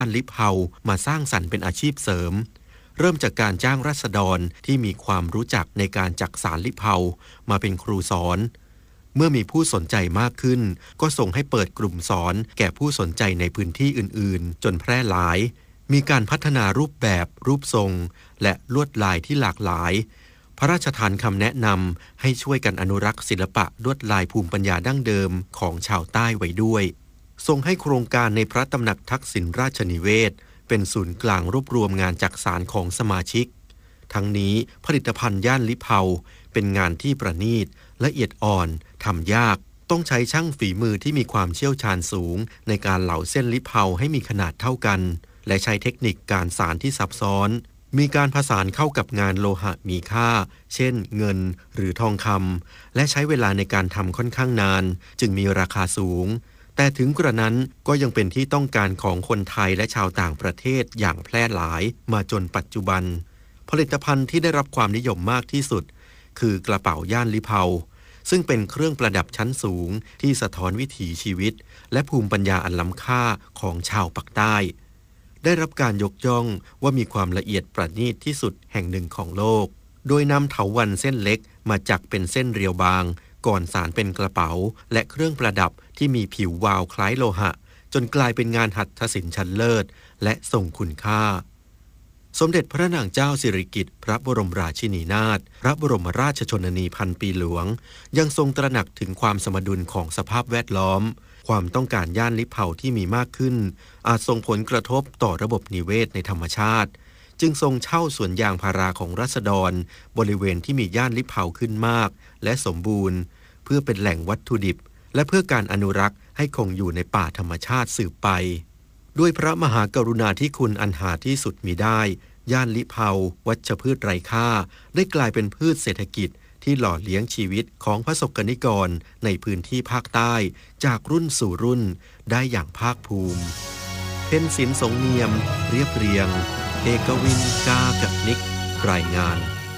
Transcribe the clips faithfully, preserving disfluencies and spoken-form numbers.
อันลิเผามาสร้างสรรค์เป็นอาชีพเสริมเริ่มจากการจ้างราษฎรที่มีความรู้จักในการจักสานลิเผามาเป็นครูสอนเมื่อมีผู้สนใจมากขึ้นก็ส่งให้เปิดกลุ่มสอนแก่ผู้สนใจในพื้นที่อื่นๆจนแพร่หลายมีการพัฒนารูปแบบรูปทรงและลวดลายที่หลากหลายพระราชทานคำแนะนำให้ช่วยกันอนุรักษ์ศิลปะลวดลายภูมิปัญญาดั้งเดิมของชาวใต้ไว้ด้วยทรงให้โครงการในพระตำหนักทักษิณราชนิเวศเป็นศูนย์กลางรวบรวมงานจักสานของสมาชิกทั้งนี้ผลิตภัณฑ์ย่านลิเผาเป็นงานที่ประณีตละเอียดอ่อนทำยากต้องใช้ช่างฝีมือที่มีความเชี่ยวชาญสูงในการเหลาเส้นลิเผาให้มีขนาดเท่ากันและใช้เทคนิคการสานที่ซับซ้อนมีการผสานเข้ากับงานโลหะมีค่าเช่นเงินหรือทองคำและใช้เวลาในการทำค่อนข้างนานจึงมีราคาสูงแต่ถึงกระนั้นก็ยังเป็นที่ต้องการของคนไทยและชาวต่างประเทศอย่างแพร่หลายมาจนปัจจุบันผลิตภัณฑ์ที่ได้รับความนิยมมากที่สุดคือกระเป๋าย่านลิเผาซึ่งเป็นเครื่องประดับชั้นสูงที่สะท้อนวิถีชีวิตและภูมิปัญญาอันล้ำค่าของชาวปักใต้ได้รับการยกย่องว่ามีความละเอียดประณีตที่สุดแห่งหนึ่งของโลกโดยนำเถาวัลย์เส้นเล็กมาจักเป็นเส้นเรียวบางก่อนสานเป็นกระเป๋าและเครื่องประดับที่มีผิววาวคล้ายโลหะจนกลายเป็นงานหัตถศิลป์ชั้นเลิศและทรงคุณค่าสมเด็จพระนางเจ้าสิริกิติ์พระบรมราชินีนาถพระบรมราชชนนีพันปีหลวงยังทรงตระหนักถึงความสมดุลของสภาพแวดล้อมความต้องการย่านลิเผาที่มีมากขึ้นอาจส่งผลกระทบต่อระบบนิเวศในธรรมชาติจึงทรงเช่าสวนยางพาราของราษฎรบริเวณที่มีย่านลิเผาขึ้นมากและสมบูรณ์เพื่อเป็นแหล่งวัตถุดิบและเพื่อการอนุรักษ์ให้คงอยู่ในป่าธรรมชาติสืบไปด้วยพระมหากรุณาธิคุณอันหาที่สุดมิได้ย่านลิเผาวัชพืชไร้ค่าได้กลายเป็นพืชเศรษฐกิจที่หล่อเลี้ยงชีวิตของพระสกนิกรในพื้นที่ภาคใต้จากรุ่นสู่รุ่นได้อย่างภาคภูมิเพ็ญศิลป์สงเนียมเรียบเรียงเอกวินกากับนิกรายงาน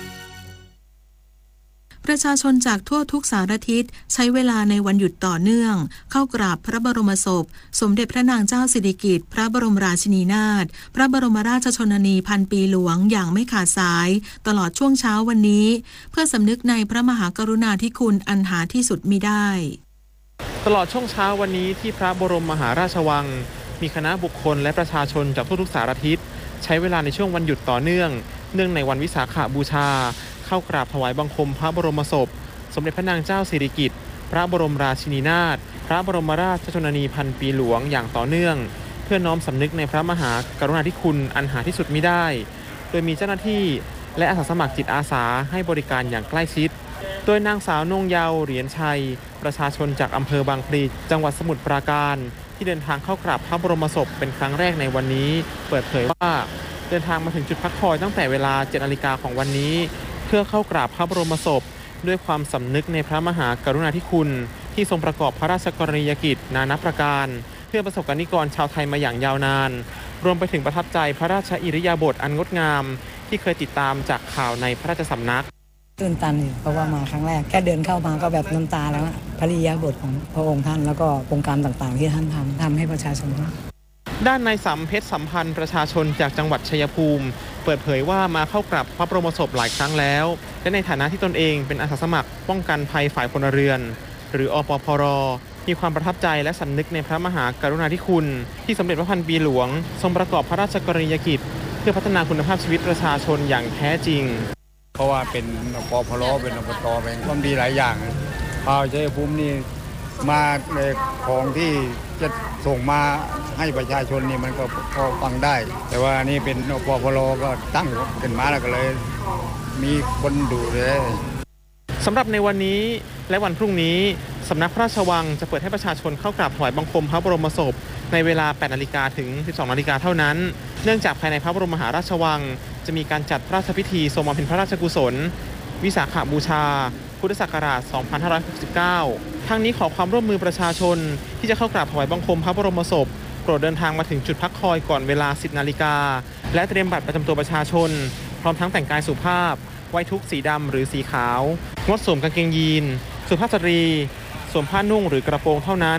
ประชาชนจากทั่วทุกสารทิศใช้เวลาในวันหยุดต่อเนื่องเข้ากราบพระบรมศพสมเด็จพระนางเจ้าสิริกิติ์พระบรมราชินีนาถพระบรมราชชนนีพันปีหลวงอย่างไม่ขาดสายตลอดช่วงเช้าวันนี้เพื่อสำนึกในพระมหากรุณาธิคุณอันหาที่สุดมิได้ตลอดช่วงเช้าวันนี้ที่พระบรมมหาราชวังมีคณะบุคคลและประชาชนจากทั่วทุกสารทิศใช้เวลาในช่วงวันหยุดต่อเนื่องเนื่องในวันวิสาขบูชาเข้ากราบถวายบังคมพระบรมศพสมเด็จพระนางเจ้าสิริกิติ์พระบรมราชินีนาถพระบรมราชชนนีพันปีหลวงอย่างต่อเนื่องเพื่อน้อมสำนึกในพระมหากรุณาธิคุณอันหาที่สุดมิได้โดยมีเจ้าหน้าที่และอาสาสมัครจิตอาสาให้บริการอย่างใกล้ชิดโดยนางสาวนงเยาว์เหรียญชัยประชาชนจากอำเภอบางพลีจังหวัดสมุทรปราการที่เดินทางเข้ากราบพระบรมศพเป็นครั้งแรกในวันนี้เปิดเผยว่าเดินทางมาถึงจุดพักคอยตั้งแต่เวลา เจ็ดนาฬิกาของวันนี้เพื่อเข้ากราบพระบรมศพด้วยความสำนึกในพระมหากรุณาธิคุณที่ทรงประกอบพระราชกรณียกิจนานับประการเพื่อประสบกนิกรชาวไทยมาอย่างยาวนานรวมไปถึงประทับใจพระราชอิริยาบถอันงดงามที่เคยติดตามจากข่าวในพระราชสำนักตื่นตันเพราะว่ามาครั้งแรกแค่เดินเข้ามาก็แบบน้ำตาแล้วพระอิริยาบถของพระองค์ท่านแล้วก็โครงการต่างๆที่ท่านทำทำให้ประชาชนด้านนายสัมเพชรสัมพันธ์ประชาชนจากจังหวัดชัยภูมิเปิดเผยว่ามาเข้ากราบพระบรมศพหลายครั้งแล้วและในฐานะที่ตนเองเป็นอาสาสมัครป้องกันภัยฝ่ายพลเรือนหรืออปพรมีความประทับใจและสำนึกในพระมหากรุณาธิคุณที่สมเด็จพระพันปีหลวงทรงประกอบพระราชกรณียกิจเพื่อพัฒนาคุณภาพชีวิตประชาชนอย่างแท้จริงเพราะว่าเป็นอปพรเป็นอบตเป็นความดีหลายอย่างพาวชัยภูมินี่มาในของที่จะส่งมาให้ประชาชนนี่มันก็พอฟังได้แต่ว่านี่เป็นอปพรก็ตั้งขึ้นมาแล้วก็เลยมีคนดูเลยสำหรับในวันนี้และวันพรุ่งนี้สำนักพระราชวังจะเปิดให้ประชาชนเข้ากราบถวายบังคมพระบรมศพในเวลา แปดนาฬิกาถึง สิบสองนาฬิกาเท่านั้นเนื่องจากภายในพระบรมมหาราชวังจะมีการจัดพระราชพิธีทรงบำเพ็ญพระราชกุศลวิสาขบูชาพุทธศักราช สองพันห้าร้อยหกสิบเก้า ทั้งนี้ขอความร่วมมือประชาชนที่จะเข้ากราบถวายบังคมพระบรมศพโปรดเดินทางมาถึงจุดพักคอยก่อนเวลา สิบนาฬิกาและเตรียมบัตรประจำตัวประชาชนพร้อมทั้งแต่งกายสุภาพไว้ทุกสีดำหรือสีขาวงดสวมกางเกงยีนสุภาพสตรีสวมผ้านุ่งหรือกระโปรงเท่านั้น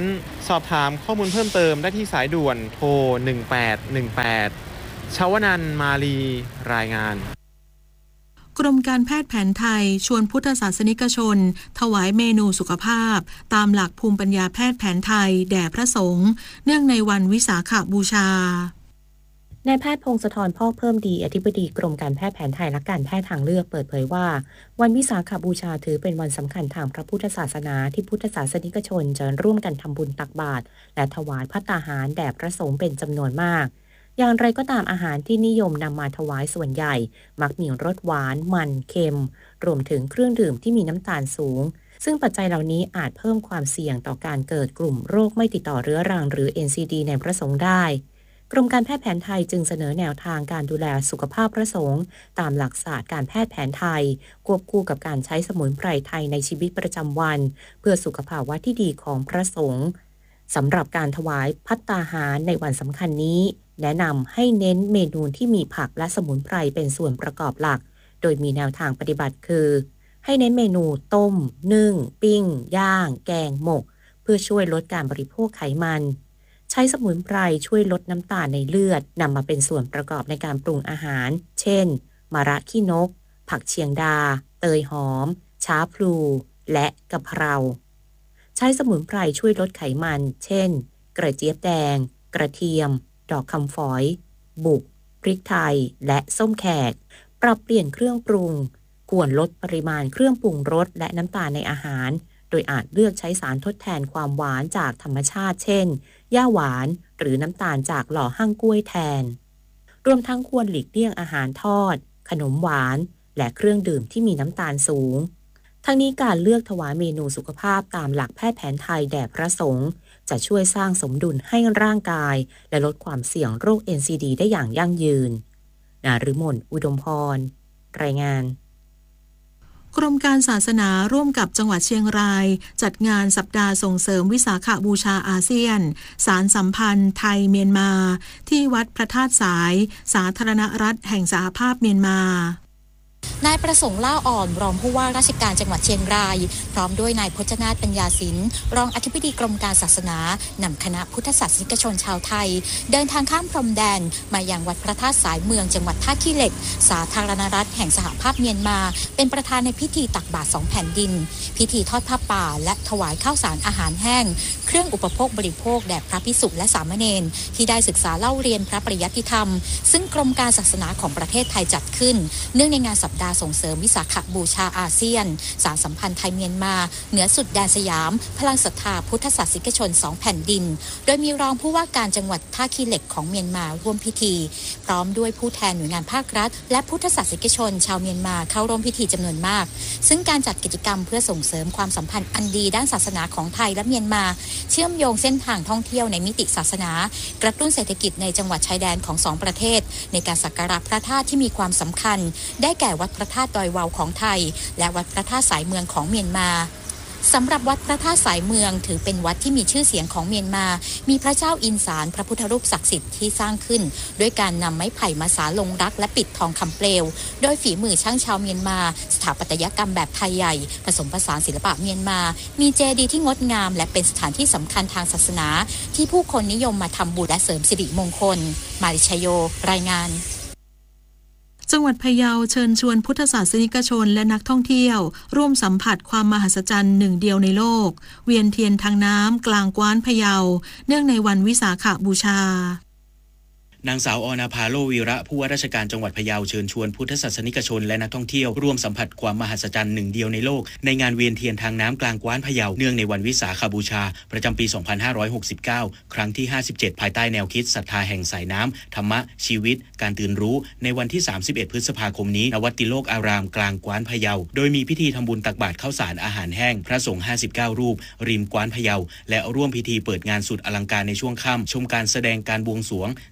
สอบถามข้อมูลเพิ่มเติมได้ที่สายด่วนโทรหนึ่งแปดหนึ่งแปดชวนันท์มาลีรายงานกรมการแพทย์แผนไทยชวนพุทธศาสนิกชนถวายเมนูสุขภาพตามหลักภูมิปัญญาแพทย์แผนไทยแด่พระสงฆ์เนื่องในวันวิสาขบูชานายแพทย์พงศธรพอกเพิ่มดีอธิบดีกรมการแพทย์แผนไทยและการแพทย์ทางเลือกเปิดเผยว่าวันวิสาขบูชาถือเป็นวันสำคัญทางพระพุทธศาสนาที่พุทธศาสนิกชนจะร่วมกันทำบุญตักบาตรและถวายภัตตาหารแด่พระสงฆ์เป็นจำนวนมากอย่างไรก็ตามอาหารที่นิยมนำมาถวายส่วนใหญ่มักมีรสหวานมันเค็มรวมถึงเครื่องดื่มที่มีน้ำตาลสูงซึ่งปัจจัยเหล่านี้อาจเพิ่มความเสี่ยงต่อการเกิดกลุ่มโรคไม่ติดต่อเรื้อรังหรือ เอ็น ซี ดี ในพระสงฆ์ได้กรมการแพทย์แผนไทยจึงเสนอแนวทางการดูแลสุขภาพพระสงฆ์ตามหลักศาสตร์การแพทย์แผนไทยควบคู่กับการใช้สมุนไพรไทยในชีวิตประจำวันเพื่อสุขภาวะที่ดีของพระสงฆ์สำหรับการถวายภัตตาหารในวันสำคัญนี้แนะนำให้เน้นเมนูที่มีผักและสมุนไพรเป็นส่วนประกอบหลักโดยมีแนวทางปฏิบัติคือให้เน้นเมนูต้มนึ่งปิ้งย่างแกงหมกเพื่อช่วยลดการบริโภคไขมันใช้สมุนไพรช่วยลดน้ำตาลในเลือดนำมาเป็นส่วนประกอบในการปรุงอาหารเช่นมะระขี้นกผักเชียงดาเตยหอมช้าพลูและกะเพราใช้สมุนไพรช่วยลดไขมันเช่นกระเจี๊ยบแดงกระเทียมดอกคำฝอยบุกพริกไทยและส้มแขกปรับเปลี่ยนเครื่องปรุงควรลดปริมาณเครื่องปรุงรสและน้ำตาลในอาหารโดยอาจเลือกใช้สารทดแทนความหวานจากธรรมชาติเช่นหญ้าหวานหรือน้ำตาลจากหล่อหั่งกล้วยแทนรวมทั้งควรหลีกเลี่ยงอาหารทอดขนมหวานและเครื่องดื่มที่มีน้ำตาลสูงทั้งนี้การเลือกถวายเมนูสุขภาพตามหลักแพทย์แผนไทยแด่พระสงฆ์จะช่วยสร้างสมดุลให้ร่างกายและลดความเสี่ยงโรค เอ็น ซี ดี ได้อย่างยั่งยืนนฤมลอุดมพรรายงานกรมการศาสนาร่วมกับจังหวัดเชียงรายจัดงานสัปดาห์ส่งเสริมวิสาขบูชาอาเซียนสารสัมพันธ์ไทยเมียนมาที่วัดพระธาตุสายสาธารณรัฐแห่งสหภาพเมียนมานายประสงค์ล่าอ่อนรองผู้ว่าราชการจังหวัดเชียงรายพร้อมด้วยนายพจนาถปัญญาศิลป์รองอธิบดีกรมการศาสนานำคณะพุทธศาสนิกชนชาวไทยเดินทางข้ามพรมแดนมายังวัดพระธาตุสายเมืองจังหวัดท่าขี้เหล็กสาธารณรัฐแห่งสหภาพเมียนมาเป็นประธานในพิธีตักบาตรสองแผ่นดินพิธีทอดผ้าป่าและถวายข้าวสารอาหารแห้งเครื่องอุปโภคบริโภคแด่พระภิกษุและสามเณรที่ได้ศึกษาเล่าเรียนพระปริยัติธรรมซึ่งกรมการศาสนาของประเทศไทยจัดขึ้นเนื่องในงานสัปดาห์ส่งเสริมวิสาขบูชาอาเซียนสารสัมพันธ์ไทยเมียนมาเหนือสุดแดนสยามพลังศรัทธาพุทธศาสนิกชนสองแผ่นดินโดยมีรองผู้ว่าการจังหวัดท่าขี้เหล็กของเมียนมาร่วมพิธีพร้อมด้วยผู้แทนหน่วยงานภาครัฐและพุทธศาสนิกชนชาวเมียนมาเข้าร่วมพิธีจำนวนมากซึ่งการจัดกิจกรรมเพื่อส่งเสริมความสัมพันธ์อันดีด้านศาสนาของไทยและเมียนมาเชื่อมโยงเส้นทางท่องเที่ยวในมิติศาสนากระตุ้นเศรษฐกิจในจังหวัดชายแดนของสองประเทศในการสักการะพระธาตุที่มีความสำคัญได้แก่วัดพระธาตุดอยวาวของไทยและวัดพระธาตุสายเมืองของเมียนมาสำหรับวัดพระธาตุสายเมืองถือเป็นวัดที่มีชื่อเสียงของเมียนมามีพระเจ้าอินสารพระพุทธรูปศักดิ์สิทธิ์ที่สร้างขึ้นด้วยการนำไม้ไผ่มาสาลงรักและปิดทองคำเปลวโดยฝีมือช่างชาวเมียนมาสถาปัตยกรรมแบบไทยใหญ่ผสมผสานศิลปะเมียนมามีเจดีย์ที่งดงามและเป็นสถานที่สำคัญทางศาสนาที่ผู้คนนิยมมาทำบุญและเสริมสิริมงคลมาริชโยรายงานจังหวัดพะเยาเชิญชวนพุทธศาสนิกชนและนักท่องเที่ยวร่วมสัมผัสความมหัศจรรย์หนึ่งเดียวในโลกเวียนเทียนทางน้ำกลางกว้านพะเยาเนื่องในวันวิสาขบูชานางสาวอนาภาโลวีระผู้ว่าราชการจังหวัดพะเยาเชิญชวนพุทธศาสนิกชนและนักท่องเที่ยวร่วมสัมผัสความมหัศจรรย์หนึ่งเดียวในโลกในงานเวียนเทียนทางน้ำกลางกว้านพะเยาเนื่องในวันวิสาขบูชาประจำปี สองพันห้าร้อยหกสิบเก้า ครั้งที่ ห้าสิบเจ็ด ภายใต้แนวคิดศรัทธาแห่งสายน้ำธรรมะชีวิตการตื่นรู้ในวันที่ สามสิบเอ็ด พฤษภาคมนี้ณวัดติโลกอารามกลางกว้านพะเยาโดยมีพิธีทำบุญตักบาตรข้าวสารอาหารแห้งพระสงฆ์ห้าสิบเก้ารูปริมกว้านพะเยาและร่วมพิธีเปิดงานสุดอลังการในช่วงค่ำชมการแสดงการบวงสรวงแสง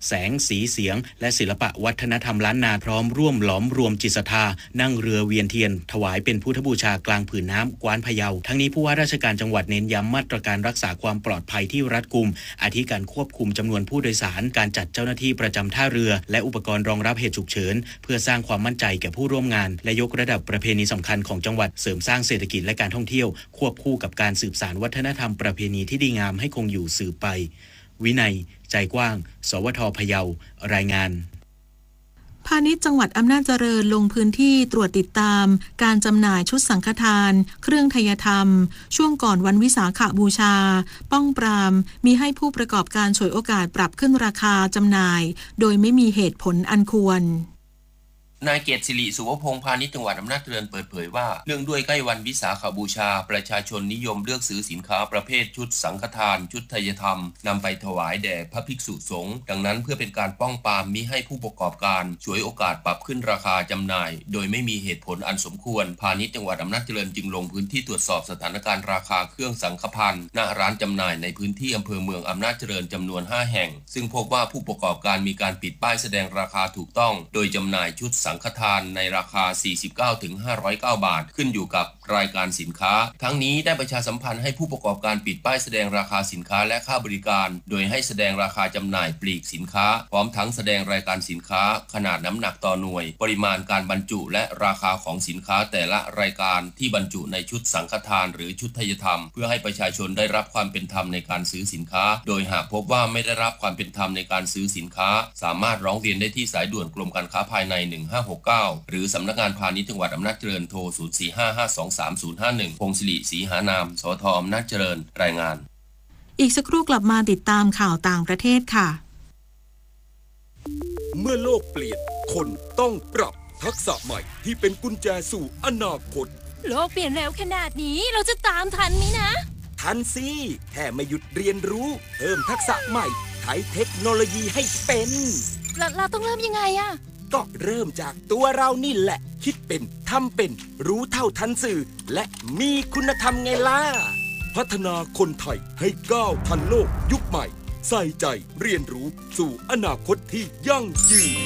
สีเสียงและศิลปะวัฒนธรรมล้านนาพร้อมร่วมหลอมรวมจิตศรัทธานั่งเรือเวียนเทียนถวายเป็นพุทธบูชากลางผืนน้ำกวานพะเยาทั้งนี้ผู้ว่าราชการจังหวัดเน้นย้ำมาตรการรักษาความปลอดภัยที่รัดกุมอาทิการควบคุมจำนวนผู้โดยสารการจัดเจ้าหน้าที่ประจำท่าเรือและอุปกรณ์รองรับเหตุฉุกเฉินเพื่อสร้างความมั่นใจแก่ผู้ร่วมงานและยกระดับประเพณีสำคัญของจังหวัดเสริมสร้างเศรษฐกิจและการท่องเที่ยวควบคู่กับการสืบสานวัฒนธรรมประเพณีที่ดีงามให้คงอยู่สืบไปวินัยใจกว้างสวทพะเยารายงานพาณิชย์จังหวัดอำนาจเจริญลงพื้นที่ตรวจติดตามการจำหน่ายชุดสังฆทานเครื่องไทยธรรมช่วงก่อนวันวิสาขบูชาป้องปรามมีให้ผู้ประกอบการฉวยโอกาสปรับขึ้นราคาจำหน่ายโดยไม่มีเหตุผลอันควรนายเกียรติศิริสุวพงษ์พาณิชย์จังหวัดอำนาจเจริญเปิดเผยว่าเนื่องด้วยใกล้วันวิสาขบูชาประชาชนนิยมเลือกซื้อสินค้าประเภทชุดสังฆทานชุดไทยธรรมนำไปถวายแด่พระภิกษุสงฆ์ดังนั้นเพื่อเป็นการป้องปรามมิให้ผู้ประกอบการฉวยโอกาสปรับขึ้นราคาจำหน่ายโดยไม่มีเหตุผลอันสมควรพาณิชย์จังหวัดอำนาจเจริญจึงลงพื้นที่ตรวจสอบสถานการณ์ราคาเครื่องสังฆพันณร้านจำหน่ายในพื้นที่อำเภอเมืองอำนาจเจริญจำนวนห้าแห่งซึ่งพบว่าผู้ประกอบการมีการปิดป้ายแสดงราคาถูกต้องโดยจำหน่ายชุดสังฆทานในราคา สี่สิบเก้าถึงห้าร้อยเก้า บาทขึ้นอยู่กับรายการสินค้าทั้งนี้ได้ประชาสัมพันธ์ให้ผู้ประกอบการปิดป้ายแสดงราคาสินค้าและค่าบริการโดยให้แสดงราคาจำหน่ายปลีกสินค้าพร้อมทั้งแสดงรายการสินค้าขนาดน้ำหนักต่อหน่วยปริมาณการบรรจุและราคาของสินค้าแต่ละรายการที่บรรจุในชุดสังฆทานหรือชุดไทยธรรมเพื่อให้ประชาชนได้รับความเป็นธรรมในการซื้อสินค้าโดยหากพบว่าไม่ได้รับความเป็นธรรมในการซื้อสินค้าสามารถร้องเรียนได้ที่สายด่วนกรมการค้าภายในหนึ่งห้าหกเก้าหรือสำนักงานพาณิชย์จังหวัดอำนาจเจริญโทรศูนย์ สี่ ห้า ห้า สอง สาม ศูนย์ ห้า หนึ่งพงศิริศรีหานามสทอำนาจเจริญรายงานอีกสักครู่กลับมาติดตามข่าวต่างประเทศค่ะเมื่อโลกเปลี่ยนคนต้องปรับทักษะใหม่ที่เป็นกุญแจสู่อนาคตโลกเปลี่ยนเร็วขนาดนี้เราจะตามทันไหมนะทันสิแค่ไม่หยุดเรียนรู้เพิ่มทักษะใหม่ใช้เทคโนโลยีให้เป็นเราเราต้องเริ่มยังไงอะก็เริ่มจากตัวเรานี่แหละคิดเป็นทำเป็นรู้เท่าทันสื่อและมีคุณธรรมไงล่ะพัฒนาคนไทยให้ก้าวทันโลกยุคใหม่ใส่ใจเรียนรู้สู่อนาคตที่ยั่งยืน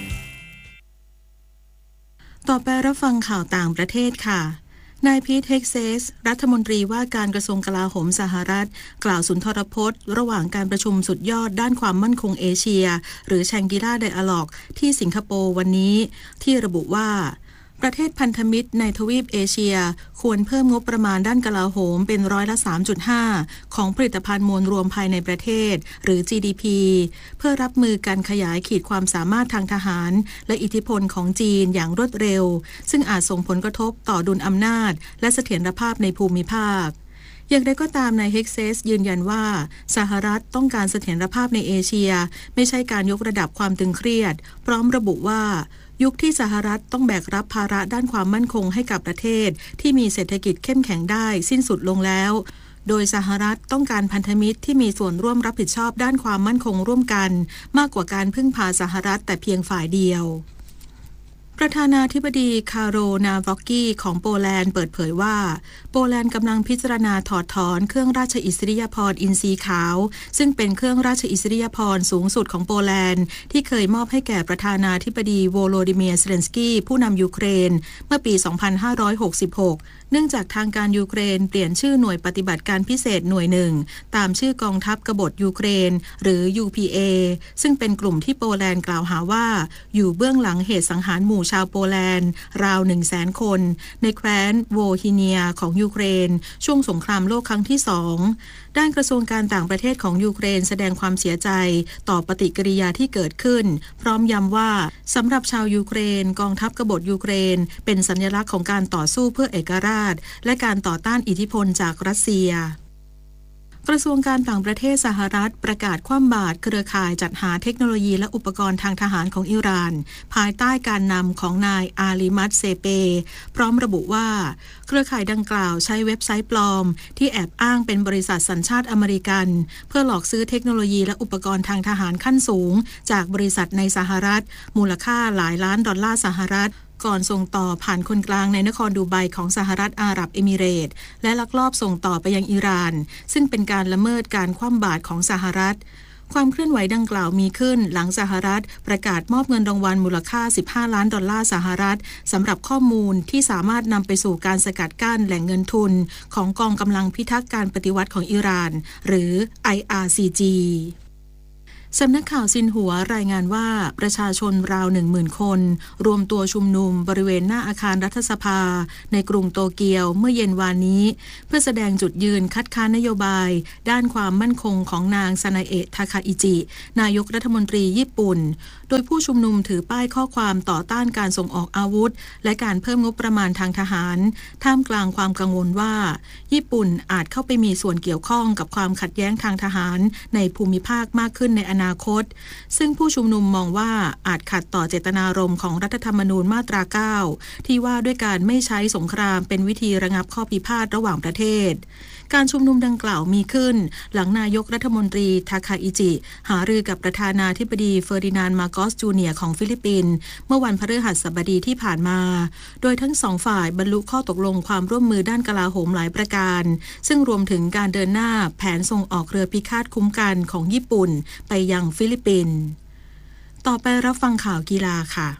ต่อไปรับฟังข่าวต่างประเทศค่ะนายพีท เฮกเซสรัฐมนตรีว่าการกระทรวงกลาโหมสหรัฐกล่าวสุนทรพจน์ระหว่างการประชุมสุดยอดด้านความมั่นคงเอเชียหรือแชงกิล่าไดอะล็อกที่สิงคโปร์วันนี้ที่ระบุว่าประเทศพันธมิตรในทวีปเอเชียควรเพิ่มงบประมาณด้านกลาโหมเป็นร้อยละ สามจุดห้า ของผลิตภัณฑ์มวลรวมภายในประเทศหรือ จี ดี พี เพื่อรับมือการขยายขีดความสามารถทางทหารและอิทธิพลของจีนอย่างรวดเร็วซึ่งอาจส่งผลกระทบต่อดุลอำนาจและเสถียรภาพในภูมิภาคอย่างไรก็ตามนายเฮกเซสยืนยันว่าสหรัฐต้องการเสถียรภาพในเอเชียไม่ใช่การยกระดับความตึงเครียดพร้อมระบุว่ายุคที่สหรัฐต้องแบกรับภาระด้านความมั่นคงให้กับประเทศที่มีเศรษฐกิจเข้มแข็งได้สิ้นสุดลงแล้วโดยสหรัฐต้องการพันธมิตรที่มีส่วนร่วมรับผิดชอบด้านความมั่นคงร่วมกันมากกว่าการพึ่งพาสหรัฐแต่เพียงฝ่ายเดียวประธานาธิบดีคาโร นาวอกกี้ของโปแลนด์เปิดเผยว่าโปแลนด์กำลังพิจารณาถอดถอนเครื่องราชอิสริยาภรณ์อินทรีขาวซึ่งเป็นเครื่องราชอิสริยาภรณ์สูงสุดของโปแลนด์ที่เคยมอบให้แก่ประธานาธิบดีโวโลดิเมียร์ เซเลนสกี้ผู้นำยูเครนเมื่อปี สองพันห้าร้อยหกสิบหกเนื่องจากทางการยูเครนเปลี่ยนชื่อหน่วยปฏิบัติการพิเศษหน่วยหนึ่งตามชื่อกองทัพกบฏยูเครนหรือ ยู พี เอ ซึ่งเป็นกลุ่มที่โปแลนด์กล่าวหาว่าอยู่เบื้องหลังเหตุสังหารหมู่ชาวโปแลนด์ราว หนึ่งแสน คนในแคว้นโวฮิเนียของยูเครนช่วงสงครามโลกครั้งที่สองด้านกระทรวงการต่างประเทศของยูเครนแสดงความเสียใจต่อปฏิกิริยาที่เกิดขึ้นพร้อมย้ำว่าสำหรับชาวยูเครนกองทัพกบฏยูเครนเป็นสัญลักษณ์ของการต่อสู้เพื่อเอกราชและการต่อต้านอิทธิพลจากรัสเซียกระทรวงการต่างประเทศสหรัฐประกาศคว่ำบาตรเครือข่ายจัดหาเทคโนโลยีและอุปกรณ์ทางทหารของอิหร่านภายใต้การนำของนายอาลีมัดเซเปพร้อมระบุว่าเครือข่ายดังกล่าวใช้เว็บไซต์ปลอมที่แอบอ้างเป็นบริษัทสัญชาติอเมริกันเพื่อหลอกซื้อเทคโนโลยีและอุปกรณ์ทางทหารขั้นสูงจากบริษัทในสหรัฐมูลค่าหลายล้านดอลลาร์สหรัฐก่อนส่งต่อผ่านคนกลางในนครดูไบของสหรัฐอาหรับเอมิเรตส์และลักลอบส่งต่อไปยังอิหร่านซึ่งเป็นการละเมิดการคว่ำบาตรของสหรัฐความเคลื่อนไหวดังกล่าวมีขึ้นหลังสหรัฐประกาศมอบเงินรางวัลมูลค่าสิบห้าล้านดอลลาร์สหรัฐสำหรับข้อมูลที่สามารถนำไปสู่การสกัดกั้นแหล่งเงินทุนของกองกำลังพิทักษ์การปฏิวัติของอิหร่านหรือ ไอ อาร์ ซี จี สำนักข่าวซินหัวรายงานว่าประชาชนราวหนึ่งหมื่นคนรวมตัวชุมนุมบริเวณหน้าอาคารรัฐสภาในกรุงโตเกียวเมื่อเย็นวานนี้เพื่อแสดงจุดยืนคัดค้านนโยบายด้านความมั่นคงของนางซานาเอะทาคาอิจินายกรัฐมนตรีญี่ปุ่นโดยผู้ชุมนุมถือป้ายข้อความต่อต้านการส่งออกอาวุธและการเพิ่มงบประมาณทางทหารท่ามกลางความกังวลว่าญี่ปุ่นอาจเข้าไปมีส่วนเกี่ยวข้องกับความขัดแย้งทางทหารในภูมิภาคมากขึ้นในอนาคตซึ่งผู้ชุมนุมมองว่าอาจขัดต่อเจตนารมณ์ของรัฐธรรมนูญมาตราเก้าที่ว่าด้วยการไม่ใช้สงครามเป็นวิธีระงับข้อพิพาทระหว่างประเทศการชุมนุมดังกล่าวมีขึ้นหลังนายกรัฐมนตรีทาคาอิจิหารือกับประธานาธิบดีเฟอร์ดินานด์มาโกสจูเนียร์ของฟิลิปปินส์เมื่อวันพฤหัสบดีที่ผ่านมาโดยทั้งสองฝ่ายบรรลุข้อตกลงความร่วมมือด้านกลาโหมหลายประการซึ่งรวมถึงการเดินหน้าแผนส่งออกเรือพิฆาตคุ้มกันของญี่ปุ่นไปยังฟิลิปปินส์ต่อไปรับฟังข่าวกีฬาค่ะ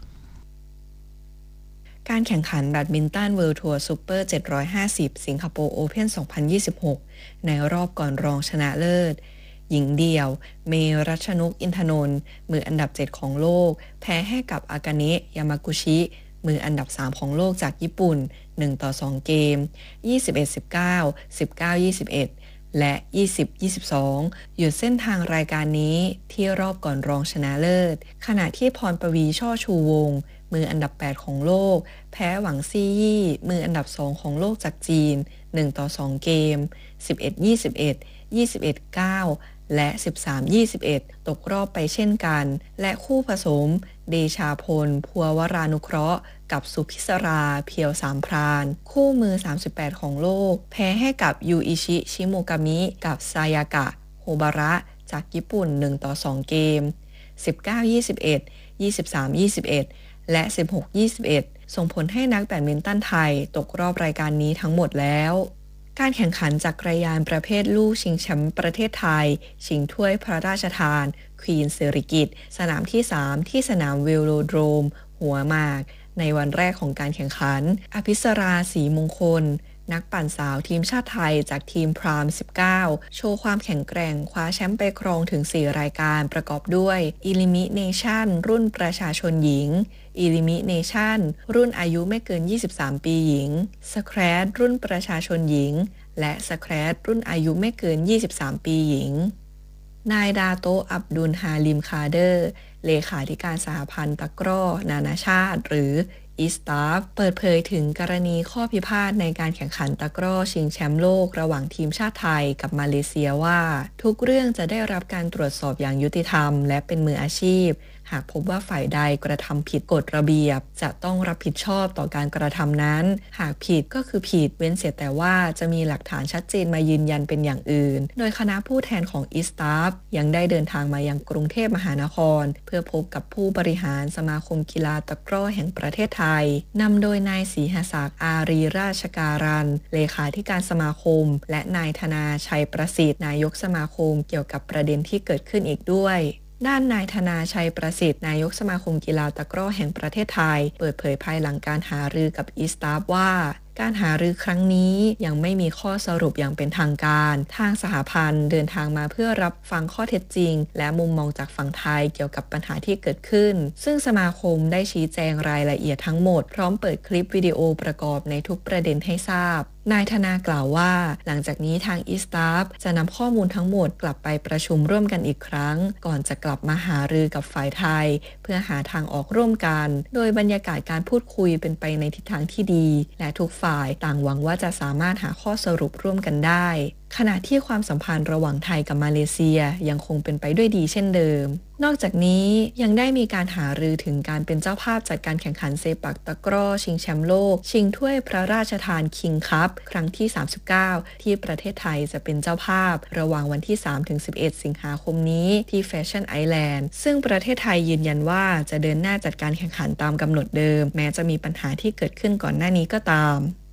การแข่งขันแบดมินตันเวิลด์ทัวร์ซูเปอร์เจ็ดร้อยห้าสิบสิงคโปร์โอเพ่นสองพันยี่สิบหกในรอบก่อนรองชนะเลิศหญิงเดี่ยวเมรัชนกอินทนนท์มืออันดับเจ็ดของโลกแพ้ให้กับอากาเนะยามากุชิมืออันดับสามของโลกจากญี่ปุ่นหนึ่งต่อสองเกม ยี่สิบเอ็ด สิบเก้า สิบเก้า ยี่สิบเอ็ด และ ยี่สิบ ยี่สิบสอง หยุดเส้นทางรายการนี้ที่รอบก่อนรองชนะเลิศขณะที่พรปวีช่อชูวงศ์มืออันดับแปดของโลกแพ้หวังซี่ยี่มืออันดับสองของโลกจากจีนหนึ่งต่อสองเกม สิบเอ็ด ยี่สิบเอ็ด ยี่สิบเอ็ด เก้า และ สิบสาม ยี่สิบเอ็ด ตกรอบไปเช่นกันและคู่ผสมเดชาพลภัววรานุเคราะห์กับสุพิศราเพียวสามพรานคู่มือสามสิบแปดของโลกแพ้ให้กับยูอิชิชิโมกามิกับซายากะโฮบาระจากญี่ปุ่นหนึ่งต่อสองเกม สิบเก้า ยี่สิบเอ็ด ยี่สิบสาม ยี่สิบเอ็ดและ สิบหก ยี่สิบเอ็ด ส่งผลให้นักแบดมินตันไทยตกรอบรายการนี้ทั้งหมดแล้วการแข่งขันจักรยานประเภทลู่ชิงแชมป์ประเทศไทยชิงถ้วยพระราชทานควีนสิริกิติ์สนามที่สามที่สนามเวโลโดรมหัวหมากในวันแรกของการแข่งขันอภิสราศรีมงคลนักปั่นสาวทีมชาติไทยจากทีมพรามสิบเก้าโชว์ความแข็งแกร่งคว้าแชมป์ไปครองถึงสี่รายการประกอบด้วย Elimination รุ่นประชาชนหญิง Elimination รุ่นอายุไม่เกินยี่สิบสามปีหญิง Scratch รุ่นประชาชนหญิงและ Scratch รุ่นอายุไม่เกินยี่สิบสามปีหญิงนายดาโตะอับดุลฮาลิมคาเดอร์เลขาธิการสหพันธ์ตะกร้อนานาชาติหรืออีสตาฟเปิดเผยถึงกรณีข้อพิพาทในการแข่งขันตะกร้อชิงแชมป์โลกระหว่างทีมชาติไทยกับมาเลเซียว่าทุกเรื่องจะได้รับการตรวจสอบอย่างยุติธรรมและเป็นมืออาชีพหากพบว่าฝ่ายใดกระทำผิดกฎระเบียบจะต้องรับผิดชอบต่อการกระทำนั้นหากผิดก็คือผิดเว้นเสียแต่ว่าจะมีหลักฐานชัดเจนมายืนยันเป็นอย่างอื่นโดยคณะผู้แทนของอีสตาฟยังได้เดินทางมายังกรุงเทพมหานครเพื่อพบกับผู้บริหารสมาคมกีฬาตะกร้อแห่งประเทศไทยนำโดยนายศรีหศักดิ์อารีราชการันเลขาธิการสมาคมและนายธนาชัยประสิทธิ์นายกสมาคมเกี่ยวกับประเด็นที่เกิดขึ้นอีกด้วยด้านนายธนาชัยประสิทธิ์นายกสมาคมกีฬาตะกร้อแห่งประเทศไทยเปิดเผยภายหลังการหารือกับอีสตาฟว่าการหารือครั้งนี้ยังไม่มีข้อสรุปอย่างเป็นทางการทางสหพันธ์เดินทางมาเพื่อรับฟังข้อเท็จจริงและมุมมองจากฝั่งไทยเกี่ยวกับปัญหาที่เกิดขึ้นซึ่งสมาคมได้ชี้แจงรายละเอียดทั้งหมดพร้อมเปิดคลิปวิดีโอประกอบในทุกประเด็นให้ทราบนายธนากล่าวว่าหลังจากนี้ทางอีสตาฟจะนำข้อมูลทั้งหมดกลับไปประชุมร่วมกันอีกครั้งก่อนจะกลับมาหารือกับฝ่ายไทยเพื่อหาทางออกร่วมกันโดยบรรยากาศการพูดคุยเป็นไปในทิศทางที่ดีและทุกฝ่ายต่างหวังว่าจะสามารถหาข้อสรุปร่วมกันได้ขณะที่ความสัมพันธ์ระหว่างไทยกับมาเลเซียยังคงเป็นไปด้วยดีเช่นเดิมนอกจากนี้ยังได้มีการหารือถึงการเป็นเจ้าภาพจัดการแข่งขันเซปักตะกร้อชิงแชมป์โลกชิงถ้วยพระราชทานคิงคัพครั้งที่สามสิบเก้าที่ประเทศไทยจะเป็นเจ้าภาพระหว่างวันที่ สามถึงสิบเอ็ด สิงหาคมนี้ที่แฟชั่นไอแลนด์ซึ่งประเทศไทยยืนยันว่าจะเดินหน้าจัดการแข่งขันตามกำหนดเดิมแม้จะมีปัญหาที่เกิดขึ้นก่อนหน้านี้ก็ตาม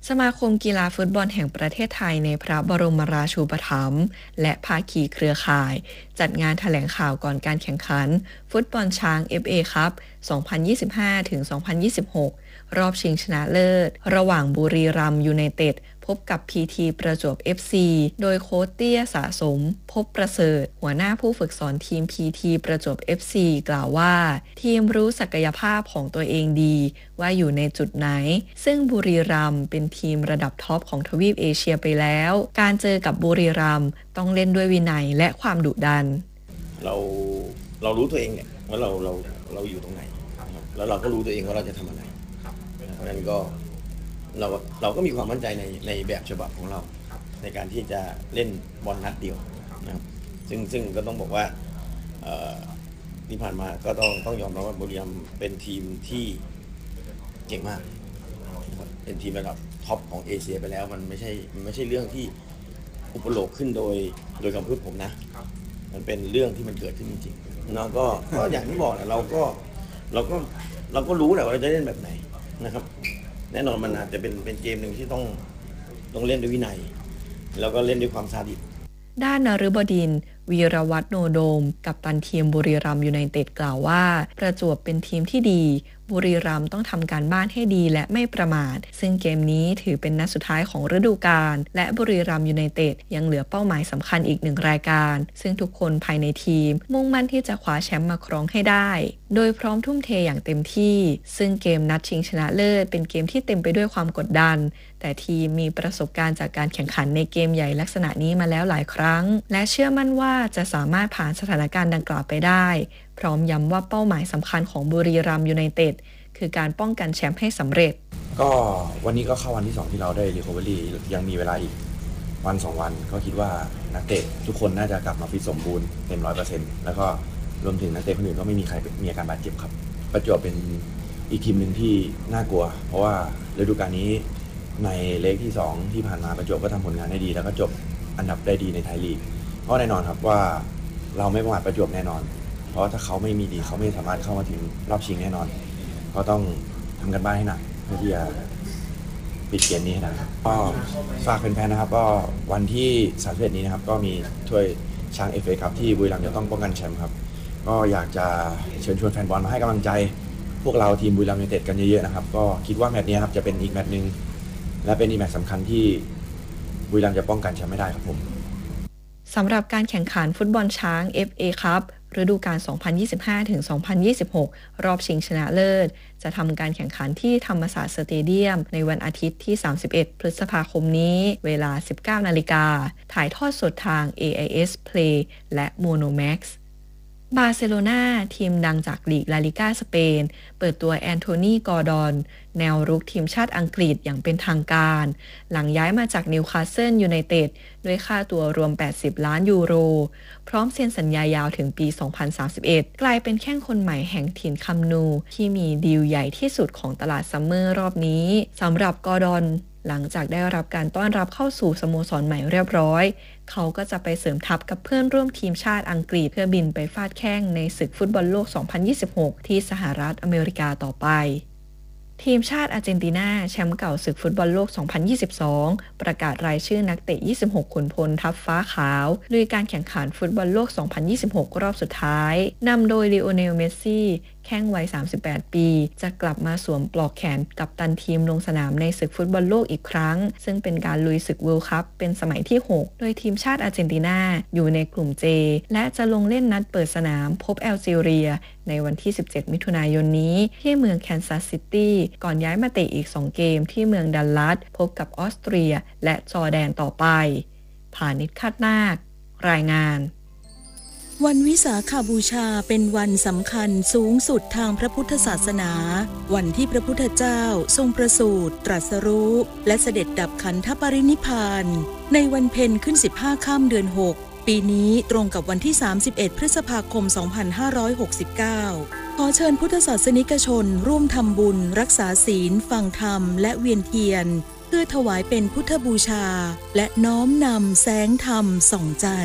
สมาคมกีฬาฟุตบอลแห่งประเทศไทยในพระบรมราชูปถัมภ์และภาคีเครือข่ายจัดงานแถลงข่าวก่อนการแข่งขันฟุตบอลช้าง เอฟ เอ คัพ สองพันยี่สิบห้าถึงสองพันยี่สิบหก รอบชิงชนะเลิศระหว่างบุรีรัมย์ยูไนเต็ดพบกับ พี ที ประจวบ เอฟ ซี โดยโค้ชเตี้ยสะสมพบประเสริฐหัวหน้าผู้ฝึกสอนทีม พี ที ประจวบ เอฟ ซี กล่าวว่าทีมรู้ศักยภาพของตัวเองดีว่าอยู่ในจุดไหนซึ่งบุรีรัมย์เป็นทีมระดับท็อปของทวีปเอเชียไปแล้วการเจอกับบุรีรัมย์ต้องเล่นด้วยวินัยและความดุดันเราเรารู้ตัวเองเนี่ยว่าเราเราเราอยู่ตรงไหนแล้วเราก็รู้ตัวเองว่าเราจะทำอะไรเพราะฉะนั้นก็เราเราก็มีความมั่นใจในในแบบฉบับของเราในการที่จะเล่นบอลนัดเดียวนะครับซึ่งซึ่งก็ต้องบอกว่าที่ผ่านมาก็ต้องต้องยอมรับว่าบุรีรัมย์เป็นทีมที่เก่งมากเป็นทีมระดับท็อปของเอเชียไปแล้วมันไม่ใช่มันไม่ใช่เรื่องที่อุปโลกขึ้นโดยโดยคำพูดผมนะมันเป็นเรื่องที่มันเกิดขึ้นจริงๆแล้วก็ก็อย่างที่บอกแหละเราก็เราก็เราก็รู้แหละว่าเราจะเล่นแบบไหนนะครับแน่นอนมันอาจจะเป็นเป็นเกมหนึ่งที่ต้องต้องเล่นด้วยวินัยแล้วก็เล่นด้วยความซาดิสด้านนฤบดินทร์วีรวัฒน์โนโดมกัปตันทีมบุรีรัมย์ยูไนเต็ดกล่าวว่าประจวบเป็นทีมที่ดีบุรีรัมย์ต้องทำการบ้านให้ดีและไม่ประมาทซึ่งเกมนี้ถือเป็นนัดสุดท้ายของฤดูกาลและบุรีรัมย์ยูไนเต็ดยังเหลือเป้าหมายสำคัญอีกหนึ่งรายการซึ่งทุกคนภายในทีมมุ่งมั่นที่จะคว้าแชมป์มาครองให้ได้โดยพร้อมทุ่มเทอย่างเต็มที่ซึ่งเกมนัดชิงชนะเลิศเป็นเกมที่เต็มไปด้วยความกดดันแต่ทีมมีประสบการณ์จากการแข่งขันในเกมใหญ่ลักษณะนี้มาแล้วหลายครั้งและเชื่อมั่นว่าจะสามารถผ่านสถานการณ์ดังกล่าวไปได้พร้อมย้ำว่าเป้าหมายสำคัญของบุรีรัมย์ยูไนเต็ดคือการป้องกันแชมป์ให้สำเร็จก็วันนี้ก็เข้าวันที่สองที่เราได้รีคอเวอรี่ยังมีเวลาอีกวันสองวันก็คิดว่านักเตะทุกคนน่าจะกลับมาฟิตสมบูรณ์เต็มร้อยเปอร์เซ็นต์แล้วก็รวมถึงนักเตะคนอื่นก็ไม่มีใครมีอาการบาดเจ็บครับประจวบเป็นอีกทีมหนึ่งที่น่ากลัวเพราะว่าฤดูกาลนี้ในเลกที่สองที่ผ่านมาประจวบก็ทำผลงานได้ดีแล้วก็จบอันดับได้ดีในไทยลีกเพราะแน่นอนครับว่าเราไม่ประมาทประจวบแน่นอนเพราะถ้าเขาไม่มีดีเขาไม่สามารถเข้ามาถึงรอบชิงแน่นอนก็ต้องทำกันบ้านให้หนักเพื่อที่จะปิดเกมนี้ให้ได้ก็ฝากแฟนๆนะครับก็วันที่สามสิบเอ็ดนี้นะครับก็มีถ้วยช้าง เอฟ เอ ครับที่บุรีรัมย์จะต้องป้องกันแชมป์ครับก็อยากจะเชิญชวนแฟนบอลมาให้กำลังใจพวกเราทีมบุรีรัมย์ยูไนเต็ดกันเยอะๆนะครับก็คิดว่าแมตช์นี้ครับจะเป็นอีกแมตช์นึงและเป็นอีกแมตช์สำคัญที่บุรีรัมย์จะป้องกันแชมป์ไม่ได้ครับผมสำหรับการแข่งขันฟุตบอลช้าง เอฟ เอ คัพฤดูกาล สองพันยี่สิบห้าถึงสองพันยี่สิบหก รอบชิงชนะเลิศจะทำการแข่งขันที่ธรรมศาสตร์สเตเดียมในวันอาทิตย์ที่ สามสิบเอ็ด พฤษภาคมนี้เวลา สิบเก้านาฬิกาถ่ายทอดสดทาง เอ ไอ เอส Play และ Monomaxบาร์เซโลนาทีมดังจากลีกลาลิก้าสเปนเปิดตัวแอนโทนีกอร์ดอนแนวรุกทีมชาติอังกฤษอย่างเป็นทางการหลังย้ายมาจากนิวคาสเซิลยูไนเต็ดด้วยค่าตัวรวมแปดสิบล้านยูโรพร้อมเซ็นสัญญายาวถึงปีสองพันสามสิบเอ็ดกลายเป็นแข้งคนใหม่แห่งถิ่นคัมนูที่มีดีลใหญ่ที่สุดของตลาดซัมเมอร์รอบนี้สำหรับกอร์ดอนหลังจากได้รับการต้อนรับเข้าสู่สโมสรใหม่เรียบร้อยเขาก็จะไปเสริมทัพกับเพื่อนร่วมทีมชาติอังกฤษเพื่อบินไปฟาดแข้งในศึกฟุตบอลโลก สองพันยี่สิบหก ที่สหรัฐอเมริกาต่อไปทีมชาติอาร์เจนตินาแชมป์เก่าศึกฟุตบอลโลก สองพันยี่สิบสอง ประกาศรายชื่อนักเตะ ยี่สิบหก ขุนพลทัพฟ้าขาวลุยการแข่งขันฟุตบอลโลก สองพันยี่สิบหก รอบสุดท้ายนำโดยลีโอเนล เมสซี่แข้งวัย สามสิบแปด ปีจะกลับมาสวมปลอกแขนกัปตันทีมลงสนามในศึกฟุตบอลโลกอีกครั้งซึ่งเป็นการลุยศึก World Cup เป็นสมัยที่ หก โดยทีมชาติอาร์เจนตินาอยู่ในกลุ่ม J และจะลงเล่นนัดเปิดสนามพบแอลจีเรียในวันที่ สิบเจ็ด มิถุนายนนี้ที่เมืองแคนซัสซิตี้ก่อนย้ายมาเตะอีก สอง เกมที่เมืองดัลลัสพบกับออสเตรียและจอร์แดนต่อไปผานิช คาดนาครายงานวันวิสาขบูชาเป็นวันสำคัญสูงสุดทางพระพุทธศาสนาวันที่พระพุทธเจ้าทรงประสูติตรัสรู้และเสด็จดับขันธปรินิพพานในวันเพ็ญขึ้นสิบห้าค่ำเดือนหกปีนี้ตรงกับวันที่สามสิบเอ็ดพฤษภาคมสองพันห้าร้อยหกสิบเก้าขอเชิญพุทธศาสนิกชนร่วมทำบุญรักษาศีลฟังธรรมและเวียนเทียนเพื่อถวายเป็นพุทธบูชาและน้อมนำแสงธรรมส่องใจ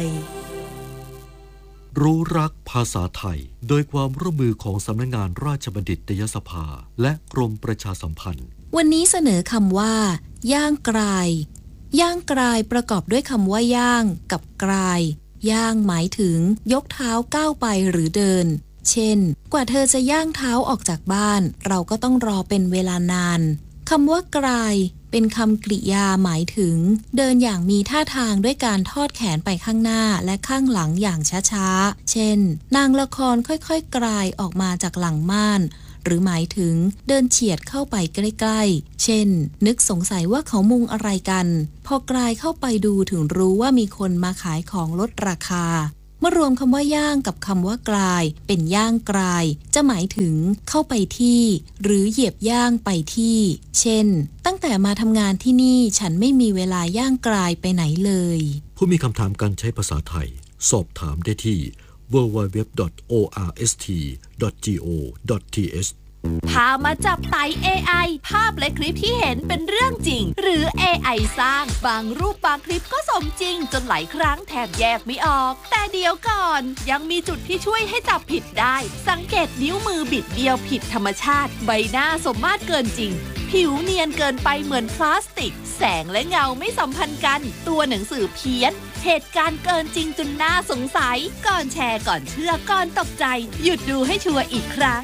รู้รักภาษาไทยโดยความร่วมมือของสำนักงานราชบัณฑิตยสภาและกรมประชาสัมพันธ์วันนี้เสนอคำว่าย่างกรายย่างกรายประกอบด้วยคำว่าย่างกับกรายย่างหมายถึงยกเท้าก้าวไปหรือเดินเช่นกว่าเธอจะย่างเท้าออกจากบ้านเราก็ต้องรอเป็นเวลานานคำว่ากรายเป็นคำกริยาหมายถึงเดินอย่างมีท่าทางด้วยการทอดแขนไปข้างหน้าและข้างหลังอย่างช้าๆเช่นนางละครค่อยๆกรายออกมาจากหลังม่านหรือหมายถึงเดินเฉียดเข้าไปใกล้ๆเช่นนึกสงสัยว่าเขามุงอะไรกันพอกรายเข้าไปดูถึงรู้ว่ามีคนมาขายของลดราคาเมื่อรวมคำว่าย่างกับคำว่ากรายเป็นย่างกรายจะหมายถึงเข้าไปที่หรือเหยียบย่างไปที่เช่นตั้งแต่มาทำงานที่นี่ฉันไม่มีเวลาย่างกรายไปไหนเลยผู้มีคำถามการใช้ภาษาไทยสอบถามได้ที่ ดับเบิลยู ดับเบิลยู ดับเบิลยู ดอท โอ อาร์ เอส ที ดอท จี โอ ดอท ที เอชพามาจับไต่ เอ ไอ ภาพและคลิปที่เห็นเป็นเรื่องจริงหรือ เอ ไอ สร้างบางรูปบางคลิปก็สมจริงจนหลายครั้งแทบแยกไม่ออกแต่เดี๋ยวก่อนยังมีจุดที่ช่วยให้จับผิดได้สังเกตนิ้วมือบิดเบี้ยวผิดธรรมชาติใบหน้าสมมาตรเกินจริงผิวเนียนเกินไปเหมือนพลาสติกแสงและเงาไม่สัมพันธ์กันตัวหนังสือเพี้ยนเหตุการณ์เกินจริงจนน่าสงสัยก่อนแชร์ก่อนเชื่อก่อนตกใจหยุดดูให้ชัวร์อีกครั้ง